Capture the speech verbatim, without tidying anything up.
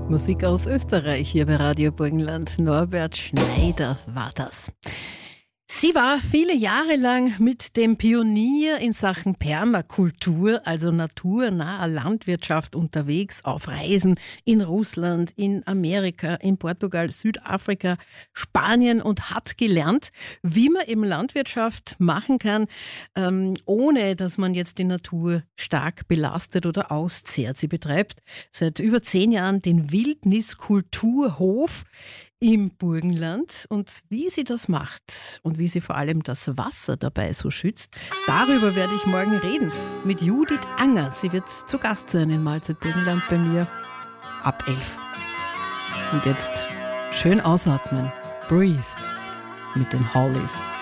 Musik aus Österreich hier bei Radio Burgenland. Norbert Schneider war das. Sie war viele Jahre lang mit dem Pionier in Sachen Permakultur, also naturnaher Landwirtschaft, unterwegs auf Reisen in Russland, in Amerika, in Portugal, Südafrika, Spanien und hat gelernt, wie man eben Landwirtschaft machen kann, ähm, ohne dass man jetzt die Natur stark belastet oder auszehrt. Sie betreibt seit über zehn Jahren den Wildniskulturhof im Burgenland, und wie sie das macht und wie sie vor allem das Wasser dabei so schützt, darüber werde ich morgen reden mit Judith Anger. Sie wird zu Gast sein in Mahlzeit Burgenland bei mir ab elf. Und jetzt schön ausatmen. Breathe mit den Hollies.